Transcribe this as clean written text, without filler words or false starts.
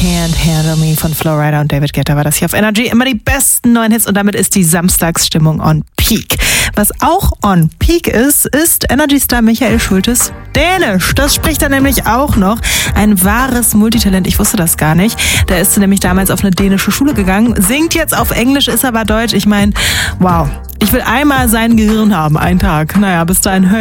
Can't Handle Me von Flo Rida und David Guetta war das hier auf Energy. Immer die besten neuen Hits und damit ist die Samstagsstimmung on Peak. Was auch on Peak ist Energy-Star Michael Schultes Dänisch. Das spricht er nämlich auch noch. Ein wahres Multitalent, ich wusste das gar nicht. Der ist nämlich damals auf eine dänische Schule gegangen, singt jetzt auf Englisch, ist aber Deutsch. Ich meine, wow. Ich will einmal sein Gehirn haben, einen Tag. Naja, bis dahin höre